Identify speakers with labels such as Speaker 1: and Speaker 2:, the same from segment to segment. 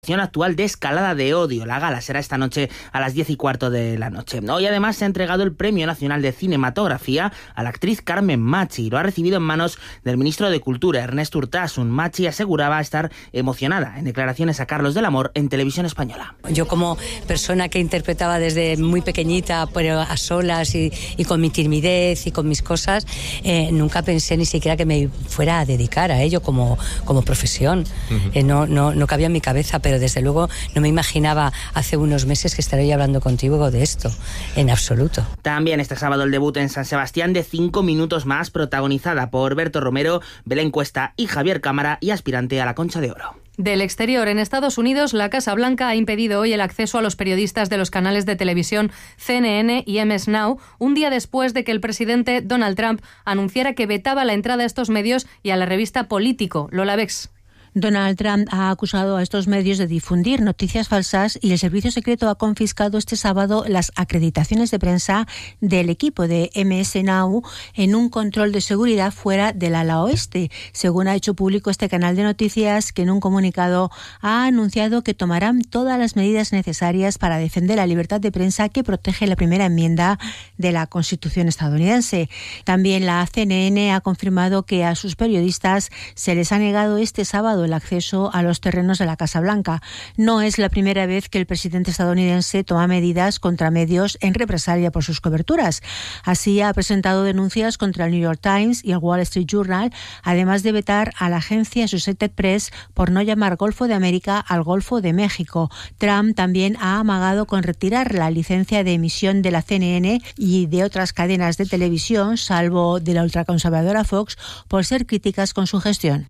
Speaker 1: Actual de Escalada de Odio. La gala será esta noche a las 10:15 de la noche. Hoy además se ha entregado el Premio Nacional de Cinematografía a la actriz Carmen Machi. Lo ha recibido en manos del ministro de Cultura, Ernest Urtasun. Machi aseguraba estar emocionada en declaraciones a Carlos del Amor en Televisión Española.
Speaker 2: Yo, como persona que interpretaba desde muy pequeñita, pero a solas y con mi timidez y con mis cosas, nunca pensé ni siquiera que me fuera a dedicar a ello como profesión. No cabía en mi cabeza, pero desde luego no me imaginaba hace unos meses que estaría hablando contigo de esto, en absoluto.
Speaker 1: También este sábado el debut en San Sebastián de 5 minutos más, protagonizada por Berto Romero, Belén Cuesta y Javier Cámara, y aspirante a la Concha de Oro.
Speaker 3: Del exterior, en Estados Unidos, la Casa Blanca ha impedido hoy el acceso a los periodistas de los canales de televisión CNN y MS Now, un día después de que el presidente Donald Trump anunciara que vetaba la entrada a estos medios y a la revista Político. Lola Bex.
Speaker 4: Donald Trump ha acusado a estos medios de difundir noticias falsas y el Servicio Secreto ha confiscado este sábado las acreditaciones de prensa del equipo de MS Now en un control de seguridad fuera del ala oeste, según ha hecho público este canal de noticias, que en un comunicado ha anunciado que tomarán todas las medidas necesarias para defender la libertad de prensa que protege la primera enmienda de la Constitución estadounidense. También la CNN ha confirmado que a sus periodistas se les ha negado este sábado el acceso a los terrenos de la Casa Blanca. No es la primera vez que el presidente estadounidense toma medidas contra medios en represalia por sus coberturas. Así ha presentado denuncias contra el New York Times y el Wall Street Journal, además de vetar a la agencia Associated Press por no llamar Golfo de América al Golfo de México. Trump también ha amagado con retirar la licencia de emisión de la CNN y de otras cadenas de televisión, salvo de la ultraconservadora Fox, por ser críticas con su gestión.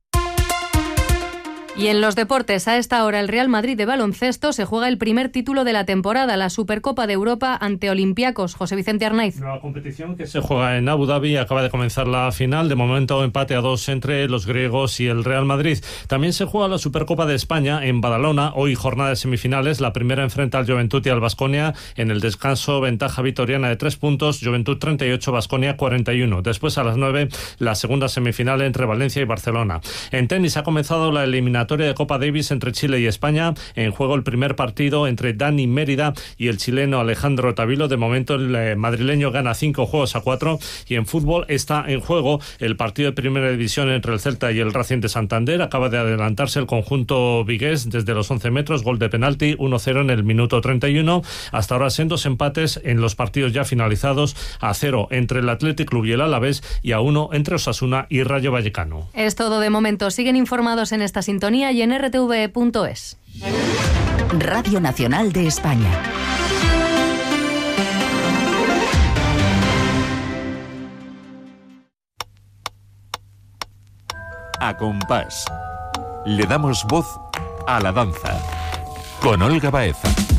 Speaker 3: Y en los deportes, a esta hora el Real Madrid de baloncesto se juega el primer título de la temporada, la Supercopa de Europa ante Olympiacos. José Vicente Arnaiz.
Speaker 5: La competición que se juega en Abu Dhabi, acaba de comenzar la final. De momento empate a 2 entre los griegos y el Real Madrid. También se juega la Supercopa de España en Badalona. Hoy jornada de semifinales. La primera enfrenta al Juventud y al Baskonia. En el descanso, ventaja vitoriana de 3 puntos. Juventud 38, Baskonia 41. Después, a las 9, la segunda semifinal entre Valencia y Barcelona. En tenis ha comenzado la eliminatoria de Copa Davis entre Chile y España. En juego el primer partido entre Dani Mérida y el chileno Alejandro Tavilo. De momento el madrileño gana 5-4. Y en fútbol está en juego el partido de primera división entre el Celta y el Racing de Santander. Acaba de adelantarse el conjunto vigués desde los 11 metros, gol de penalti, 1-0 en el minuto 31. Hasta ahora son 2 empates en los partidos ya finalizados, a 0 entre el Athletic Club y el Alavés y a 1 entre Osasuna y Rayo Vallecano.
Speaker 3: Es todo de momento. Siguen informados en esta sintonía y en rtv.es.
Speaker 6: Radio Nacional de España.
Speaker 7: A compás. Le damos voz a la danza. Con Olga Baeza.